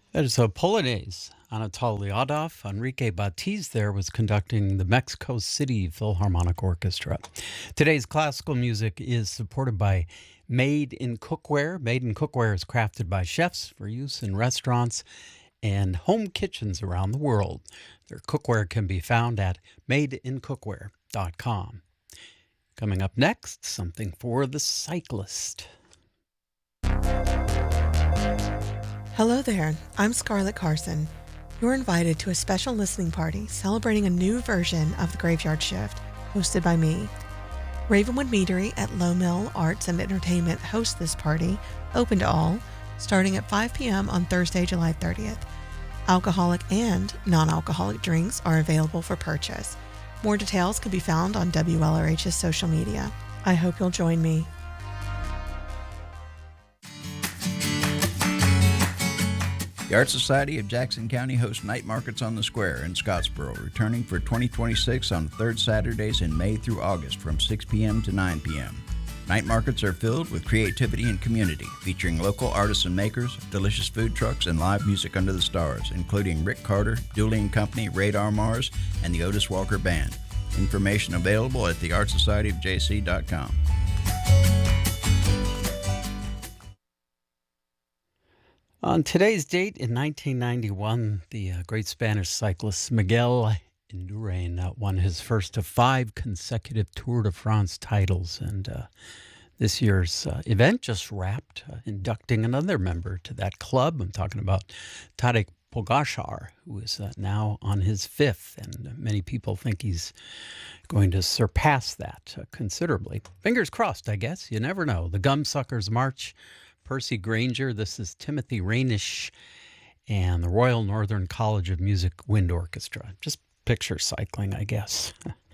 There's a Polonaise. Anatol Lyadov, Enrique Batiz there was conducting the Mexico City Philharmonic Orchestra. Today's classical music is supported by Made in Cookware. Made in Cookware is crafted by chefs for use in restaurants and home kitchens around the world. Their cookware can be found at madeincookware.com. Coming up next, something for the cyclist. Hello there, I'm Scarlett Carson. You're invited to a special listening party celebrating a new version of The Graveyard Shift, hosted by me. Ravenwood Meadery at Low Mill Arts and Entertainment hosts this party, open to all, starting at 5 p.m. on Thursday, July 30th. Alcoholic and non-alcoholic drinks are available for purchase. More details can be found on WLRH's social media. I hope you'll join me. The Art Society of Jackson County hosts night markets on the square in Scottsboro, returning for 2026 on third Saturdays in May through August from 6 p.m. to 9 p.m. Night markets are filled with creativity and community, featuring local artists and makers, delicious food trucks, and live music under the stars, including Rick Carter, Dooley and Company, Radar Mars, and the Otis Walker Band. Information available at theartsocietyofjc.com. On today's date in 1991, the great Spanish cyclist Miguel Indurain won his first of 5 consecutive Tour de France titles. And this year's event just wrapped, inducting another member to that club. I'm talking about Tadej Pogačar, who is now on his 5th, and many people think he's going to surpass that considerably. Fingers crossed, I guess. You never know. The Gumsuckers March, Percy Granger, this is Timothy Rainish, and the Royal Northern College of Music Wind Orchestra. Just picture cycling, I guess.